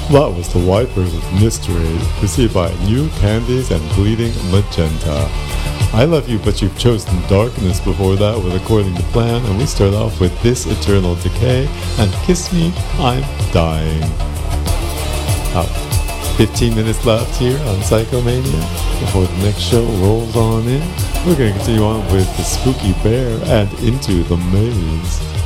That was The Wipers with Mystery, preceded by New Candies and Bleeding Magenta. I Love You But You've Chosen Darkness before that with According to Plan, and we start off with This Eternal Decay and Kiss Me, I'm Dying. 15 minutes left here on Psychomania before the next show rolls on in. We're going to continue on with The Spooky Bear and Into the Maze.